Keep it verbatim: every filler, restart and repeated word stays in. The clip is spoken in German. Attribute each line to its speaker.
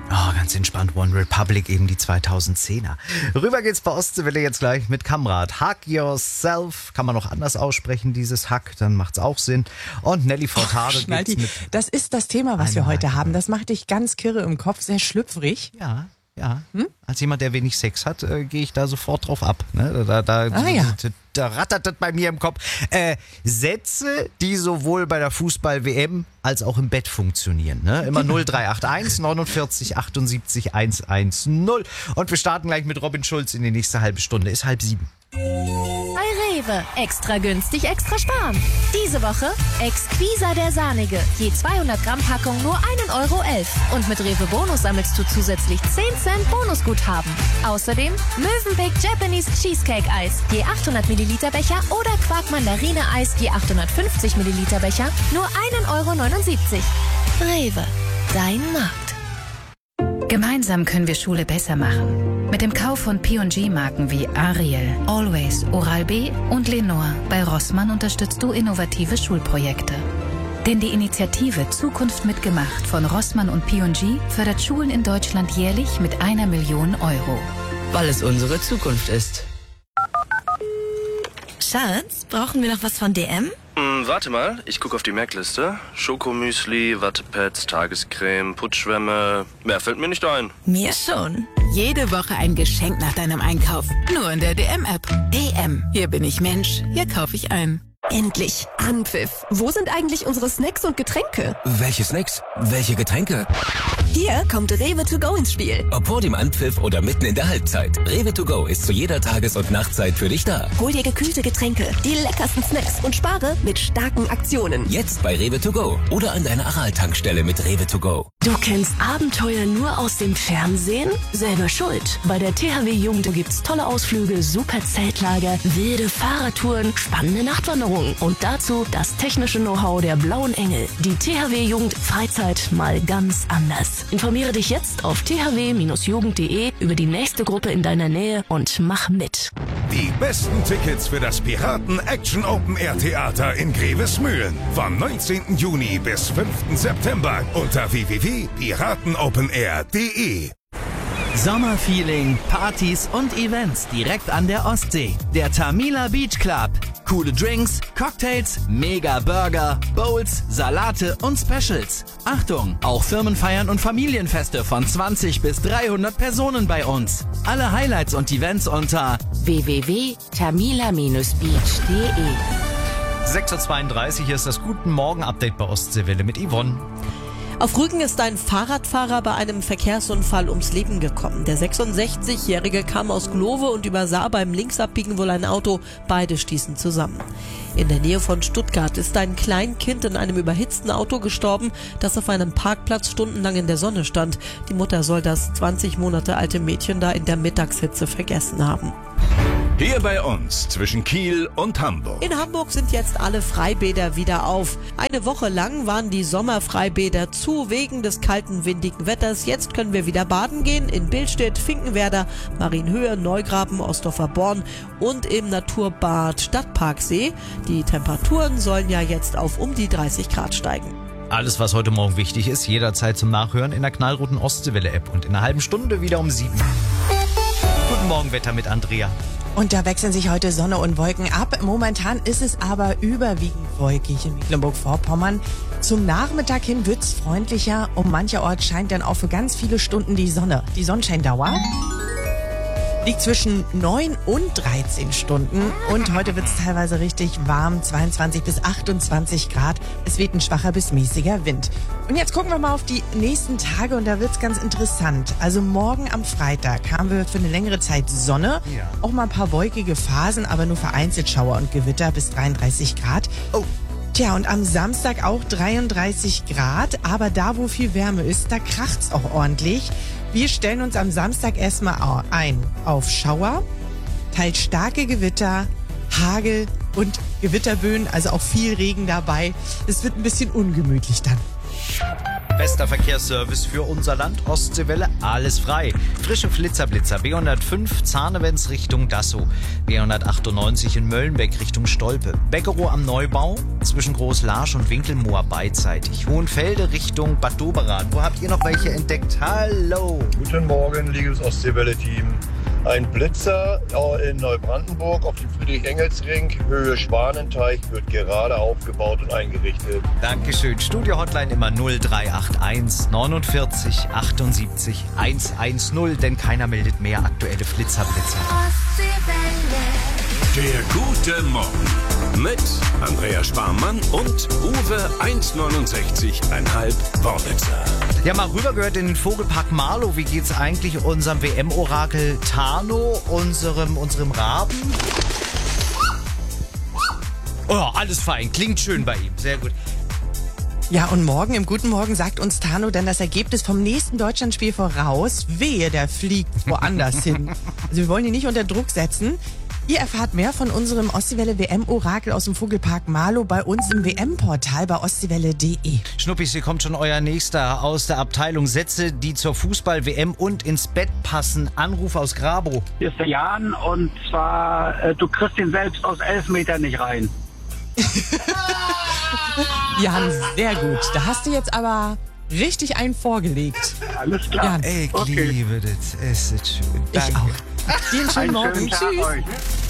Speaker 1: Oh, ganz entspannt. One Republic, eben die zweitausendzehner. Rüber geht's bei Ostseewelle jetzt gleich mit Kamrat. Hug Yourself. Kann man noch anders aussprechen, dieses Hug, dann macht's auch Sinn. Und Nelly Furtado
Speaker 2: Ach,
Speaker 1: geht's mit...
Speaker 2: Das ist das Thema, was wir heute haben. Das macht dich ganz kirre im Kopf, sehr schlüpfrig.
Speaker 1: Ja, ja. Hm? Als jemand, der wenig Sex hat, äh, gehe ich da sofort drauf ab. Ne? Da, da,
Speaker 2: ah, ja.
Speaker 1: da, da rattert das bei mir im Kopf. Äh, Sätze, die sowohl bei der Fußball-W M als auch im Bett funktionieren. Ne? Immer null drei acht eins neunundvierzig achtundsiebzig hundertzehn. Und wir starten gleich mit Robin Schulz in die nächste halbe Stunde. Ist halb sieben.
Speaker 3: Bei Rewe. Extra günstig, extra sparen. Diese Woche Exquisa der Sahnige. Je zweihundert Gramm Packung nur ein Euro elf. Und mit Rewe Bonus sammelst du zusätzlich zehn Cent Bonusguthaben. Außerdem Mövenpick Japanese Cheesecake Eis. Je achthundert Milliliter Becher oder Quark Mandarine Eis. Je achthundertfünfzig Milliliter Becher nur ein Euro neunundsiebzig. Rewe. Dein Markt.
Speaker 4: Gemeinsam können wir Schule besser machen. Mit dem Kauf von P und G-Marken wie Ariel, Always, Oral-B und Lenore bei Rossmann unterstützt du innovative Schulprojekte. Denn die Initiative Zukunft mitgemacht von Rossmann und P und G fördert Schulen in Deutschland jährlich mit einer Million Euro.
Speaker 5: Weil es unsere Zukunft ist.
Speaker 3: Schatz, brauchen wir noch was von D M?
Speaker 6: Hm, warte mal, ich gucke auf die Merkliste. Schokomüsli, Wattepads, Tagescreme, Putzschwämme. Mehr fällt mir nicht ein.
Speaker 3: Mir schon.
Speaker 7: Jede Woche ein Geschenk nach deinem Einkauf. Nur in der D M-App. D M. Hier bin ich Mensch. Hier kaufe ich ein.
Speaker 8: Endlich. Anpfiff. Wo sind eigentlich unsere Snacks und Getränke?
Speaker 9: Welche Snacks? Welche Getränke?
Speaker 8: Hier kommt Rewe to go ins Spiel.
Speaker 9: Ob vor dem Anpfiff oder mitten in der Halbzeit. Rewe to go ist zu jeder Tages- und Nachtzeit für dich da.
Speaker 8: Hol dir gekühlte Getränke, die leckersten Snacks und spare mit starken Aktionen.
Speaker 9: Jetzt bei Rewe to go oder an deiner Aral-Tankstelle mit Rewe to go.
Speaker 8: Du kennst Abenteuer nur aus dem Fernsehen? Selber schuld. Bei der T H W Jugend gibt's tolle Ausflüge, super Zeltlager, wilde Fahrradtouren, spannende Nachtwanderungen und dazu das technische Know-how der Blauen Engel. Die T H W Jugend Freizeit mal ganz anders. Informiere dich jetzt auf t h w Bindestrich jugend punkt de über die nächste Gruppe in deiner Nähe und mach mit.
Speaker 10: Die besten Tickets für das Piraten Action Open Air Theater in Grevesmühlen vom neunzehnten Juni bis fünften September unter w w w punkt piratenopenair punkt de.
Speaker 11: Sommerfeeling, Partys und Events direkt an der Ostsee. Der Tamila Beach Club. Coole Drinks, Cocktails, Mega Burger, Bowls, Salate und Specials. Achtung, auch Firmenfeiern und Familienfeste von zwanzig bis dreihundert Personen bei uns. Alle Highlights und Events unter
Speaker 7: w w w punkt tamila beach punkt de.
Speaker 1: sechs Uhr zweiunddreißig, hier ist das Guten Morgen Update bei Ostseewelle mit Yvonne.
Speaker 12: Auf Rügen ist ein Fahrradfahrer bei einem Verkehrsunfall ums Leben gekommen. Der sechsundsechzigjährige kam aus Glove und übersah beim Linksabbiegen wohl ein Auto. Beide stießen zusammen. In der Nähe von Stuttgart ist ein Kleinkind in einem überhitzten Auto gestorben, das auf einem Parkplatz stundenlang in der Sonne stand. Die Mutter soll das zwanzig Monate alte Mädchen da in der Mittagshitze vergessen haben.
Speaker 10: Hier bei uns zwischen Kiel und Hamburg.
Speaker 12: In Hamburg sind jetzt alle Freibäder wieder auf. Eine Woche lang waren die Sommerfreibäder zu wegen des kalten, windigen Wetters. Jetzt können wir wieder baden gehen in Billstedt, Finkenwerder, Marienhöhe, Neugraben, Ostdorfer Born und im Naturbad Stadtparksee. Die Temperaturen sollen ja jetzt auf um die dreißig Grad steigen.
Speaker 1: Alles, was heute Morgen wichtig ist, jederzeit zum Nachhören in der knallroten Ostseewelle-App und in einer halben Stunde wieder um sieben. Guten Morgen, Wetter mit Andrea.
Speaker 2: Und da wechseln sich heute Sonne und Wolken ab. Momentan ist es aber überwiegend wolkig in Mecklenburg-Vorpommern. Zum Nachmittag hin wird's freundlicher und mancherorts scheint dann auch für ganz viele Stunden die Sonne. Die Sonnenscheindauer liegt zwischen neun und dreizehn Stunden und heute wird's teilweise richtig warm, zweiundzwanzig bis achtundzwanzig Grad. Es weht ein schwacher bis mäßiger Wind. Und jetzt gucken wir mal auf die nächsten Tage und da wird's ganz interessant. Also morgen am Freitag haben wir für eine längere Zeit Sonne, ja. Auch mal ein paar wolkige Phasen, aber nur vereinzelt Schauer und Gewitter bis dreiunddreißig Grad. Oh. Tja, und am Samstag auch dreiunddreißig Grad, aber da, wo viel Wärme ist, da kracht's auch ordentlich. Wir stellen uns am Samstag erstmal ein auf Schauer, teils starke Gewitter, Hagel und Gewitterböen, also auch viel Regen dabei. Es wird ein bisschen ungemütlich dann.
Speaker 1: bester Verkehrsservice für unser Land. Ostseewelle, alles frei. Frische Flitzerblitzer, B hundertfünf Zahnewens Richtung Dassow, B hundertachtundneunzig in Möllenbeck Richtung Stolpe, Beckerow am Neubau zwischen Großlarsch und Winkelmoor beidseitig, Hohenfelde Richtung Bad Doberan. Wo habt ihr noch welche entdeckt? Hallo!
Speaker 13: Guten Morgen, liebes Ostseewelle-Team. Ein Blitzer in Neubrandenburg auf dem Friedrich-Engels-Ring, Höhe Schwanenteich, wird gerade aufgebaut und eingerichtet.
Speaker 1: Dankeschön. Studio-Hotline immer null drei acht eins neunundvierzig achtundsiebzig hundertzehn, denn keiner meldet mehr aktuelle Flitzerblitzer.
Speaker 10: Der gute Morgen mit Andreas Sparmann und Uwe eins neunundsechzig Komma fünf Worblitzer.
Speaker 1: Ja, mal rübergehört in den Vogelpark Marlow. Wie geht's eigentlich unserem W M-Orakel Tano, unserem, unserem Raben? Oh, alles fein. Klingt schön bei ihm. Sehr gut.
Speaker 2: Ja, und morgen, im Guten Morgen, sagt uns Tano dann das Ergebnis vom nächsten Deutschlandspiel voraus. Wehe, der fliegt woanders hin. Also wir wollen ihn nicht unter Druck setzen. Ihr erfahrt mehr von unserem Ostseewelle W M-Orakel aus dem Vogelpark Marlow bei uns im W M-Portal bei ostseewelle punkt de.
Speaker 1: Schnuppis, hier kommt schon euer Nächster aus der Abteilung Sätze, die zur Fußball-W M und ins Bett passen. Anruf aus Grabow.
Speaker 14: Hier ist der Jan und zwar, äh, du kriegst ihn selbst aus elf Metern nicht rein.
Speaker 2: Jan, sehr gut. Da hast du jetzt aber richtig einen vorgelegt.
Speaker 14: Alles klar.
Speaker 2: Jan.
Speaker 1: Ich
Speaker 14: Okay.
Speaker 1: liebe das. Es ist schön.
Speaker 2: Ich
Speaker 1: Danke.
Speaker 2: auch. Dir einen schönen
Speaker 14: Einen
Speaker 2: Morgen.
Speaker 14: schönen Tag
Speaker 2: Tschüss.
Speaker 14: euch.